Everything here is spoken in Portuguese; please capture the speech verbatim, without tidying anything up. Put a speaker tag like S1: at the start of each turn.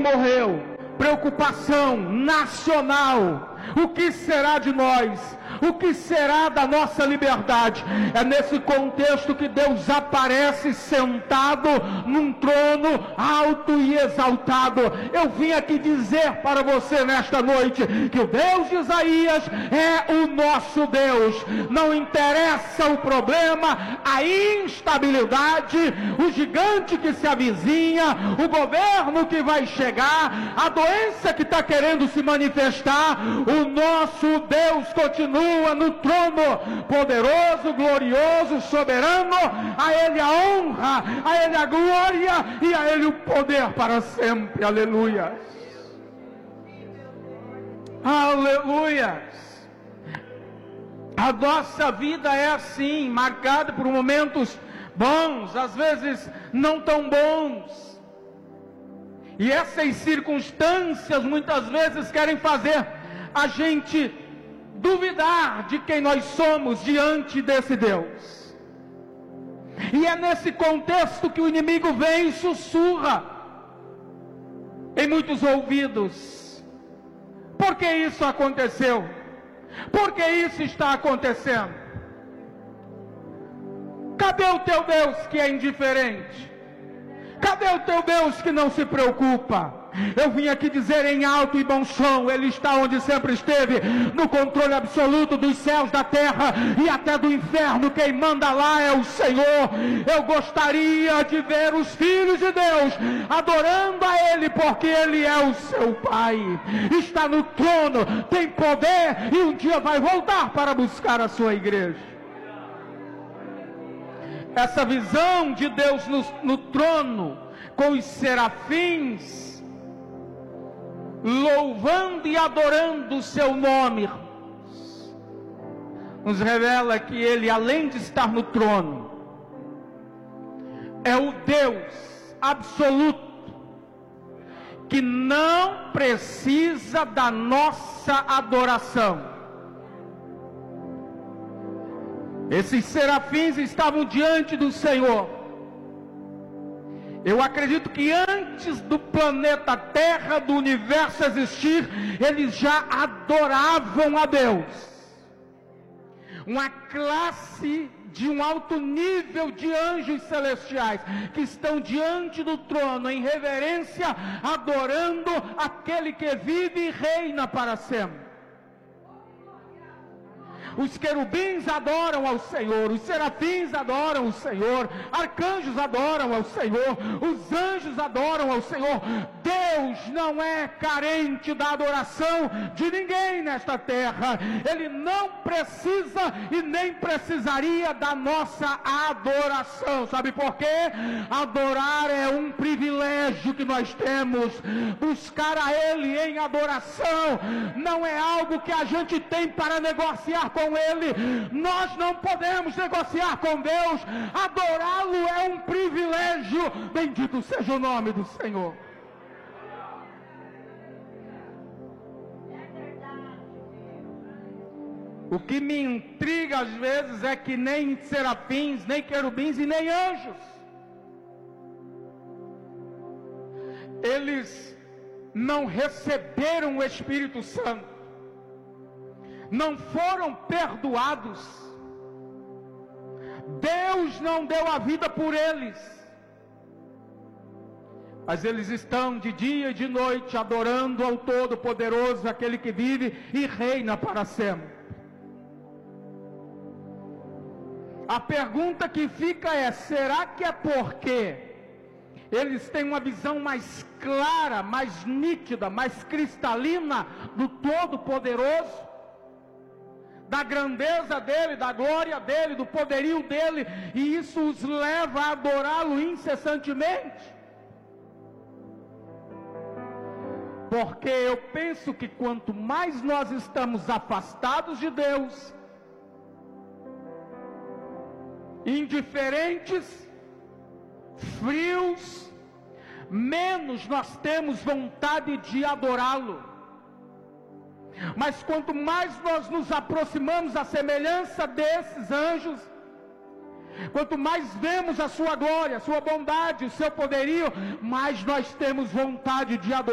S1: morreu. Preocupação nacional. O que será de nós? O que será da nossa liberdade? É nesse contexto que Deus aparece sentado num trono alto e exaltado. Eu vim aqui dizer para você nesta noite que o Deus de Isaías é o nosso Deus. Não interessa o problema, a instabilidade, o gigante que se avizinha, o governo que vai chegar, a doença que está querendo se manifestar. O nosso Deus continua no trono, poderoso, glorioso, soberano. A Ele a honra, a Ele a glória e a Ele o poder para sempre. Aleluia. Aleluia. A nossa vida é assim, marcada por momentos bons, às vezes não tão bons. E essas circunstâncias muitas vezes querem fazer a gente duvidar de quem nós somos diante desse Deus. E é nesse contexto que o inimigo vem e sussurra em muitos ouvidos: por que isso aconteceu? Por que isso está acontecendo? Cadê o teu Deus que é indiferente? Cadê o teu Deus que não se preocupa? Eu vim aqui dizer em alto e bom som: Ele está onde sempre esteve, no controle absoluto dos céus, da terra e até do inferno. Quem manda lá é o Senhor. Eu gostaria de ver os filhos de Deus adorando a Ele, porque Ele é o seu Pai, está no trono, tem poder e um dia vai voltar para buscar a sua igreja. Essa visão de Deus no, no trono, com os serafins, louvando e adorando o seu nome, nos revela que Ele, além de estar no trono, é o Deus absoluto, que não precisa da nossa adoração. Esses serafins estavam diante do Senhor. Eu acredito que antes do planeta Terra, do universo existir, eles já adoravam a Deus. Uma classe de um alto nível de anjos celestiais que estão diante do trono em reverência, adorando aquele que vive e reina para sempre. Os querubins adoram ao Senhor, os serafins adoram o Senhor, arcanjos adoram ao Senhor, os anjos adoram ao Senhor. Deus não é carente da adoração de ninguém nesta terra. Ele não precisa e nem precisaria da nossa adoração. Sabe por quê? Adorar é um privilégio que nós temos. Buscar a Ele em adoração não é algo que a gente tem para negociar com Ele. Nós não podemos negociar com Deus. Adorá-lo é um privilégio. Bendito seja o nome do Senhor. O que me intriga às vezes é que nem serafins, nem querubins e nem anjos, eles não receberam o Espírito Santo, não foram perdoados. Deus não deu a vida por eles, mas eles estão de dia e de noite adorando ao Todo-Poderoso, aquele que vive e reina para sempre. A pergunta que fica é: será que é porque eles têm uma visão mais clara, mais nítida, mais cristalina do Todo-Poderoso, da grandeza dele, da glória dele, do poderio dele, e isso os leva a adorá-lo incessantemente? Porque eu penso que quanto mais nós estamos afastados de Deus, indiferentes, frios, menos nós temos vontade de adorá-lo. Mas quanto mais nós nos aproximamos à semelhança desses anjos, quanto mais vemos a sua glória, a sua bondade, o seu poderio, mais nós temos vontade de adorar.